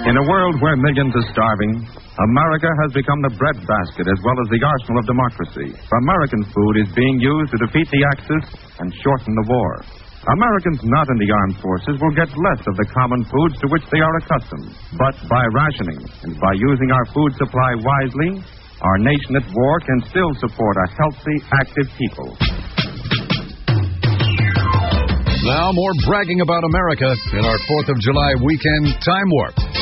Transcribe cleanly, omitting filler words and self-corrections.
In a world where millions are starving, America has become the breadbasket as well as the arsenal of democracy. American food is being used to defeat the Axis and shorten the war. Americans not in the armed forces will get less of the common foods to which they are accustomed. But by rationing and by using our food supply wisely, our nation at war can still support a healthy, active people. Now, more bragging about America in our 4th of July weekend Time Warp.